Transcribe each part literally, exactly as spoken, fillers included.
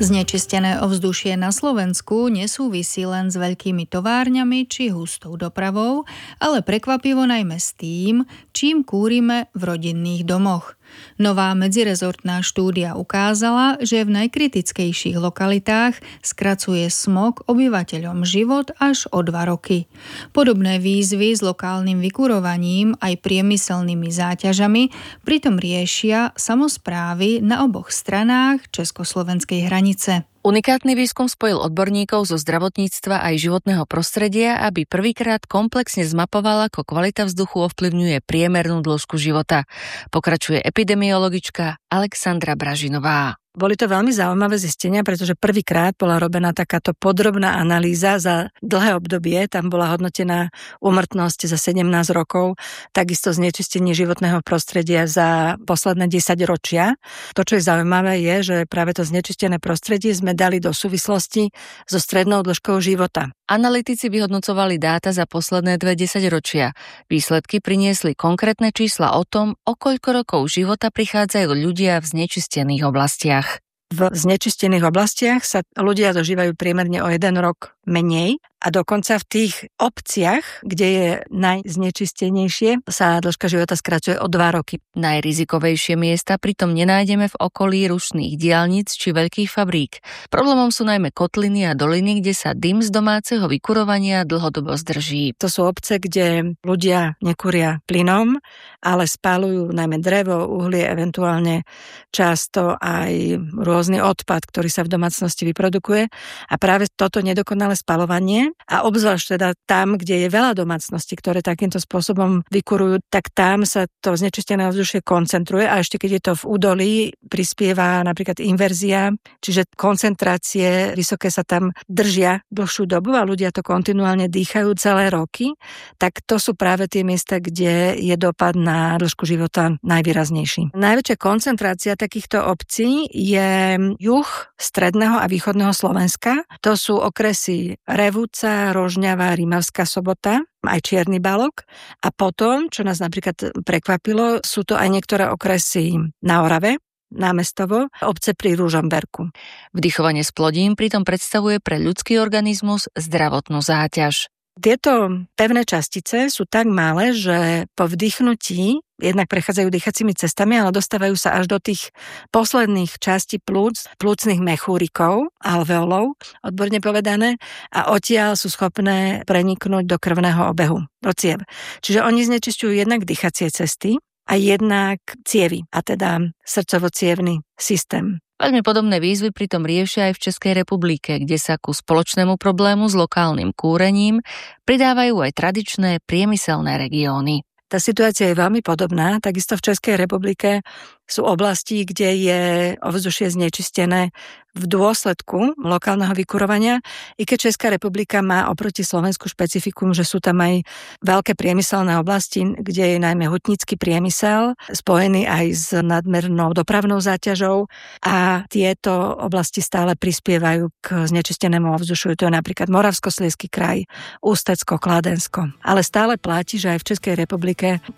Znečistené ovzdušie na Slovensku nesúvisí len s veľkými továrňami či hustou dopravou, ale prekvapivo najmä s tým, čím kúrime v rodinných domoch. Nová medzirezortná štúdia ukázala, že v najkritickejších lokalitách skracuje smog obyvateľom život až o dva roky. Podobné výzvy s lokálnym vykurovaním aj priemyselnými záťažami pritom riešia samosprávy na oboch stranách československej hranice. Unikátny výskum spojil odborníkov zo zdravotníctva aj životného prostredia, aby prvýkrát komplexne zmapoval, ako kvalita vzduchu ovplyvňuje priemernú dĺžku života. Pokračuje epidemiologička Alexandra Bražinová. Boli to veľmi zaujímavé zistenia, pretože prvýkrát bola robená takáto podrobná analýza za dlhé obdobie. Tam bola hodnotená úmrtnosť za sedemnásť rokov, takisto znečistenie životného prostredia za posledné desať ročia. To, čo je zaujímavé, je, že práve to znečistené prostredie sme dali do súvislosti so strednou dĺžkou života. Analytici vyhodnocovali dáta za posledné dve desaťročia. Výsledky priniesli konkrétne čísla o tom, o koľko rokov života prichádzajú ľudia v znečistených oblastiach. V znečistených oblastiach sa ľudia dožívajú priemerne o jeden rok menej a dokonca v tých obciach, kde je najznečistenejšie, sa dĺžka života skracuje o dva roky. Najrizikovejšie miesta pritom nenájdeme v okolí rušných diaľnic či veľkých fabrík. Problémom sú najmä kotliny a doliny, kde sa dym z domáceho vykurovania dlhodobo zdrží. To sú obce, kde ľudia nekúria plynom, ale spáľujú najmä drevo, uhlie, eventuálne často aj rôzny odpad, ktorý sa v domácnosti vyprodukuje. A práve toto nedokonalé spaľovanie, a obzvlášť teda tam, kde je veľa domácností, ktoré takýmto spôsobom vykurujú, tak tam sa to znečistené ovzdušie koncentruje a ešte keď je to v údolí, prispieva napríklad inverzia, čiže koncentrácie vysoké sa tam držia dlhšiu dobu a ľudia to kontinuálne dýchajú celé roky, tak to sú práve tie miesta, kde je dopad na dĺžku života najvýraznejší. Najväčšia koncentrácia takýchto obcí je juh stredného a východného Slovenska. To sú okresy Revúca, Rožňava, Rimavská Sobota, aj Čierny Balog. A potom, čo nás napríklad prekvapilo, sú to aj niektoré okresy na Orave, Námestovo, obce pri Ružomberku. Vdychovanie z plodín pritom predstavuje pre ľudský organizmus zdravotnú záťaž. Tieto pevné častice sú tak malé, že po vdychnutí jednak prechádzajú dýchacími cestami, ale dostávajú sa až do tých posledných častí plúc, plúcnych mechúrikov, alveolov, odborne povedané, a odtiaľ sú schopné preniknúť do krvného obehu, do ciev. Čiže oni znečisťujú jednak dýchacie cesty a jednak cievy, a teda srdcovo-cievny systém. Veľmi podobné výzvy pritom riešia aj v Českej republike, kde sa ku spoločnému problému s lokálnym kúrením pridávajú aj tradičné priemyselné regióny. Tá situácia je veľmi podobná. Takisto v Českej republike sú oblasti, kde je ovzdušie znečistené v dôsledku lokálneho vykurovania, i keď Česká republika má oproti Slovensku špecifikum, že sú tam aj veľké priemyselné oblasti, kde je najmä hutnícky priemysel, spojený aj s nadmernou dopravnou záťažou, a tieto oblasti stále prispievajú k znečistenému ovzdušiu. To je napríklad Moravskoslezský kraj, Ústecko, Kladensko. Ale stále platí, že aj v Českej republike k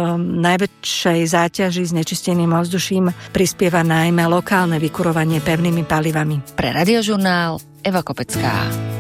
najväčšej záťaži znečisteným ovzduším prispieva najmä lokálne vykurovanie pevnými palivami. Pre Radiožurnál Eva Kopecká.